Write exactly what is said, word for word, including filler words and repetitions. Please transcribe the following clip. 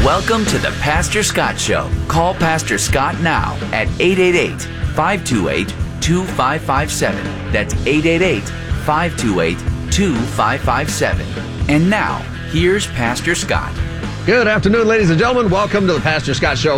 Welcome to the Pastor Scott Show. Call Pastor Scott now at eight eight eight, five two eight, two five five seven. That's eight eight eight, five two eight, two five five seven. And now, here's Pastor Scott. Good afternoon, ladies and gentlemen. Welcome to the Pastor Scott Show.